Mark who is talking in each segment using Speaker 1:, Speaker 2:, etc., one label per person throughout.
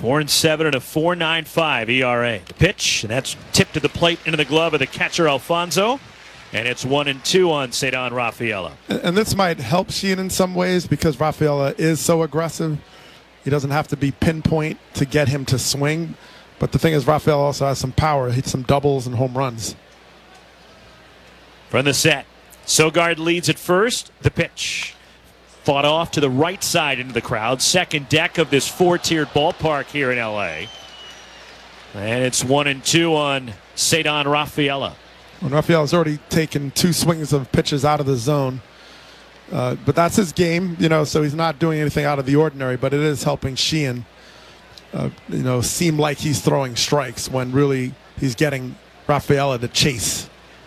Speaker 1: 4-7 and a 4.95 ERA. The pitch, and that's tipped to the plate into the glove of the catcher Alfonso. And it's 1-2 on Ceddanne Rafaela.
Speaker 2: And this might help Sheehan in some ways because Rafaela is so aggressive. He doesn't have to be pinpoint to get him to swing. But the thing is, Rafaela also has some power. He hits some doubles and home runs.
Speaker 1: From the set, Sogard leads at first. The pitch. Fought off to the right side into the crowd. Second deck of this four-tiered ballpark here in L.A. And it's 1-2 on Ceddanne Rafaela.
Speaker 2: When Rafaela's already taken 2 swings of pitches out of the zone. But that's his game, so he's not doing anything out of the ordinary, but it is helping Sheehan, seem like he's throwing strikes when really he's getting Rafaela to chase.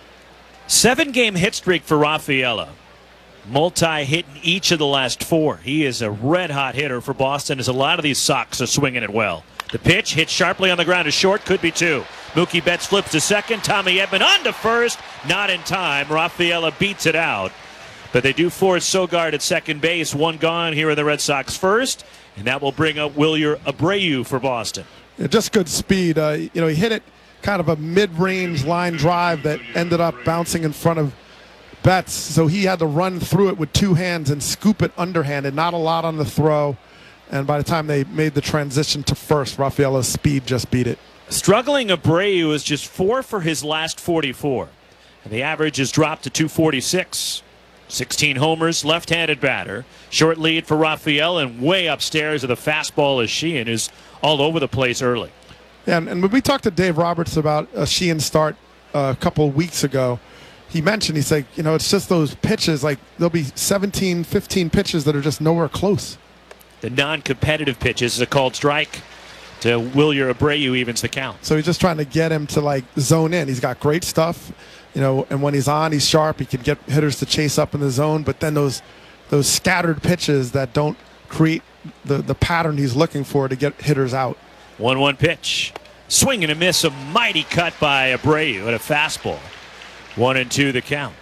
Speaker 1: 7-game hit streak for Rafaela. Multi-hit in each of the last 4. He is a red-hot hitter for Boston, as a lot of these Sox are swinging it well. The pitch hit sharply on the ground is short, could be 2. Mookie Betts flips to second. Tommy Edman on to first. Not in time. Rafaela beats it out. But they do force Sogard at second base. 1 gone here in the Red Sox first. And that will bring up Wilyer Abreu for Boston.
Speaker 2: Yeah, just good speed. He hit it kind of a mid-range line drive that ended up bouncing in front of Betts. So he had to run through it with 2 hands and scoop it underhanded. Not a lot on the throw. And by the time they made the transition to first, Rafaela's speed just beat it.
Speaker 1: Struggling Abreu is just 4 for his last 44. And the average has dropped to 246. 16 homers, left-handed batter. Short lead for Rafael, and way upstairs of the fastball is Sheehan, who's all over the place early.
Speaker 2: Yeah, and when we talked to Dave Roberts about a Sheehan start a couple weeks ago, he mentioned, he's like, it's just those pitches, like there'll be 17, 15 pitches that are just nowhere close.
Speaker 1: The non-competitive pitches is a called strike to Wilyer Abreu, evens the count.
Speaker 2: So he's just trying to get him to zone in. He's got great stuff, and when he's on, he's sharp. He can get hitters to chase up in the zone, but then those scattered pitches that don't create the pattern he's looking for to get hitters out.
Speaker 1: 1-1 pitch. Swing and a miss, a mighty cut by Abreu at a fastball. 1-2 the count.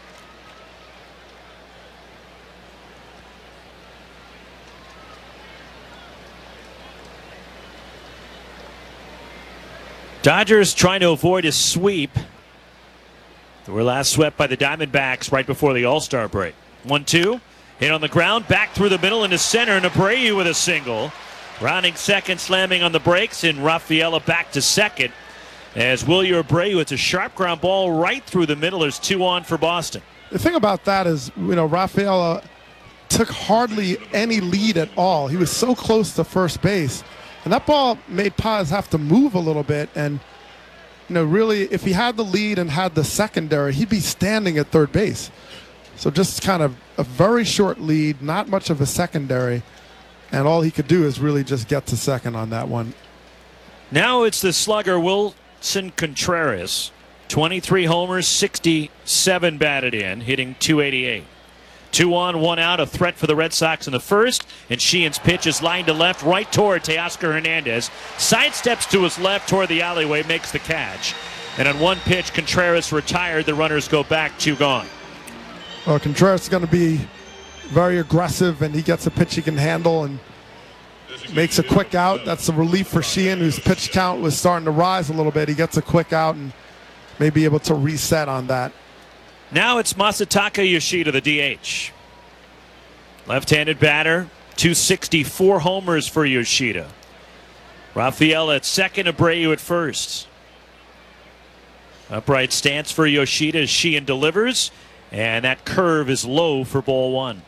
Speaker 1: Dodgers trying to avoid a sweep. They were last swept by the Diamondbacks right before the All-Star break. 1-2. Hit on the ground, back through the middle into center, and Abreu with a single. Rounding second, slamming on the brakes, and Rafaela back to second. As Wilyer Abreu, it's a sharp ground ball right through the middle. There's 2 on for Boston.
Speaker 2: The thing about that is, Rafaela took hardly any lead at all. He was so close to first base. And that ball made Paz have to move a little bit. And, really, if he had the lead and had the secondary, he'd be standing at third base. So just kind of a very short lead, not much of a secondary. And all he could do is really just get to second on that one.
Speaker 1: Now it's the slugger Wilson Contreras. 23 homers, 67 batted in, hitting .288. 2 on, 1 out, a threat for the Red Sox in the first, and Sheehan's pitch is lined to left, right toward Teoscar Hernandez. Sidesteps to his left toward the alleyway, makes the catch. And on 1 pitch, Contreras retired. The runners go back, 2 gone.
Speaker 2: Well, Contreras is going to be very aggressive, and he gets a pitch he can handle and makes a quick out. That's a relief for Sheehan, whose pitch count was starting to rise a little bit. He gets a quick out and may be able to reset on that.
Speaker 1: Now it's Masataka Yoshida, the DH. Left-handed batter, 264 homers for Yoshida. Rafaela at second, Abreu at first. Upright stance for Yoshida as Sheehan delivers, and that curve is low for ball 1.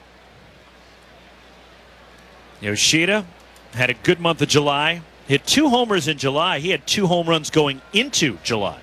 Speaker 1: Yoshida had a good month of July. Hit 2 homers in July. He had 2 home runs going into July.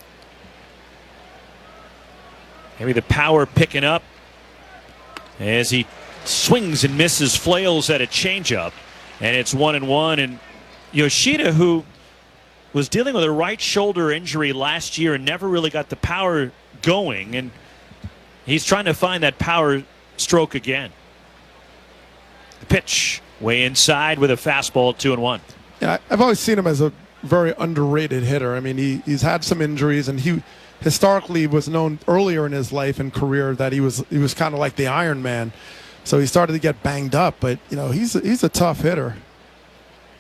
Speaker 1: Maybe the power picking up as he swings and misses, flails at a changeup. And it's 1-1. And Yoshida, who was dealing with a right shoulder injury last year and never really got the power going, and he's trying to find that power stroke again. The pitch way inside with a fastball, 2-1.
Speaker 2: Yeah, I've always seen him as a very underrated hitter. I mean, he's had some injuries, and he historically was known earlier in his life and career that he was kind of like the Iron Man. So he started to get banged up, but he's a tough hitter.